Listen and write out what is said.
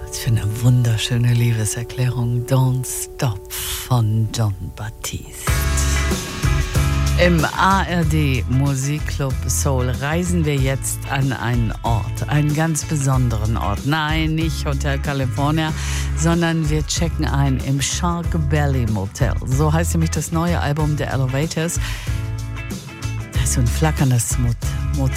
Was für eine wunderschöne Liebeserklärung. Don't Stop von Jon Batiste. Im ARD Musikclub Soul reisen wir jetzt an einen Ort, einen ganz besonderen Ort. Nein, nicht Hotel California, sondern wir checken ein im Shark Belly Motel. So heißt nämlich das neue Album der Elevators. Da ist so ein flackerndes